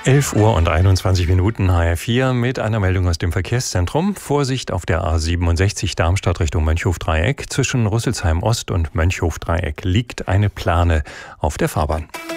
11 Uhr und 21 Minuten HR4 mit einer Meldung aus dem Verkehrszentrum. Vorsicht auf der A67 Darmstadt Richtung Mönchhof-Dreieck. Zwischen Rüsselsheim Ost und Mönchhof-Dreieck liegt eine Plane auf der Fahrbahn.